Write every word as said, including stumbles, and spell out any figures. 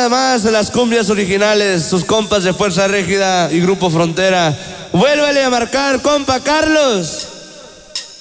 nada más de las cumbias originales, sus compas de Fuerza Régida y Grupo Frontera. Vuélvele a marcar, compa Carlos.